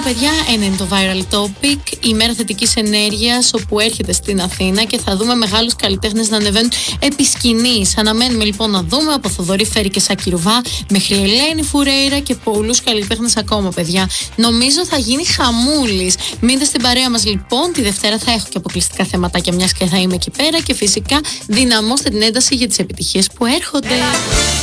παιδιά, ένα είναι το viral topic, η μέρα θετικής ενέργειας, όπου έρχεται στην Αθήνα και θα δούμε μεγάλους καλλιτέχνες να ανεβαίνουν επί σκηνής. Αναμένουμε λοιπόν να δούμε από Θοδωρή Φέρη και Σάκη Ρουβά μέχρι Ελένη Φουρέιρα και πολλούς καλλιτέχνες ακόμα, παιδιά. Νομίζω θα γίνει χαμούλης. Μείνετε στην παρέα μας λοιπόν. Τη Δευτέρα θα έχω και αποκλειστικά θεματάκια, μιας και θα είμαι εκεί πέρα. Και φυσικά δυναμώστε την ένταση για τις επιτυχίες που έρχονται.